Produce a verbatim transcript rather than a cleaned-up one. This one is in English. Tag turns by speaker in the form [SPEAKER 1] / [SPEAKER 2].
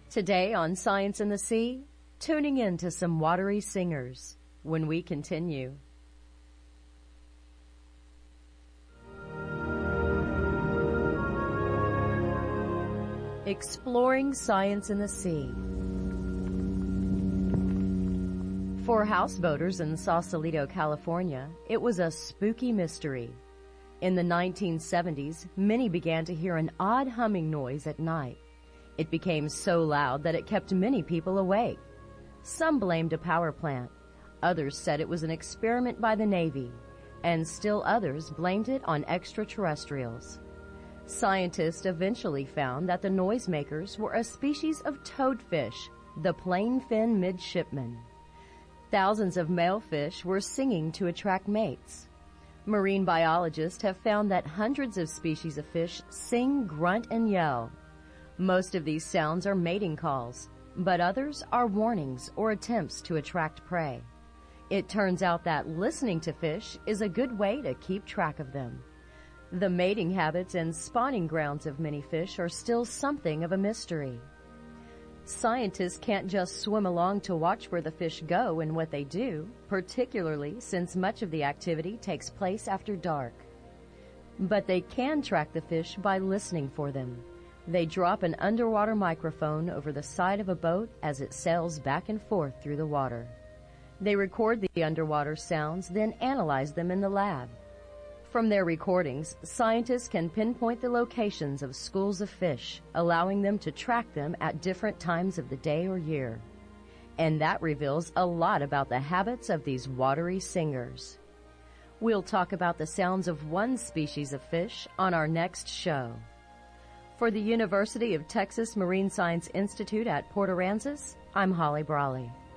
[SPEAKER 1] Today on Science in the Sea, tuning in to some watery singers when we continue. Exploring science in the sea. For houseboaters in Sausalito, California, it was a spooky mystery. In the nineteen seventies, many began to hear an odd humming noise at night. It became so loud that it kept many people awake. Some blamed a power plant. Others said it was an experiment by the Navy. And still others blamed it on extraterrestrials. Scientists eventually found that the noisemakers were a species of toadfish, the plain-fin midshipman. Thousands of male fish were singing to attract mates. Marine biologists have found that hundreds of species of fish sing, grunt, and yell. Most of these sounds are mating calls, but others are warnings or attempts to attract prey. It turns out that listening to fish is a good way to keep track of them. The mating habits and spawning grounds of many fish are still something of a mystery. Scientists can't just swim along to watch where the fish go and what they do, particularly since much of the activity takes place after dark. But they can track the fish by listening for them. They drop an underwater microphone over the side of a boat as it sails back and forth through the water. They record the underwater sounds, then analyze them in the lab. From their recordings, scientists can pinpoint the locations of schools of fish, allowing them to track them at different times of the day or year. And that reveals a lot about the habits of these watery singers. We'll talk about the sounds of one species of fish on our next show. For the University of Texas Marine Science Institute at Port Aransas, I'm Holly Brawley.